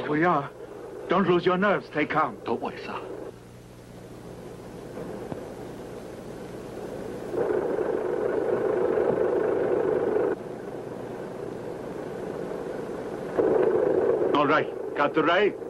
we are. Don't lose your nerves. Stay calm. Don't worry, sir. All right. Got the ray?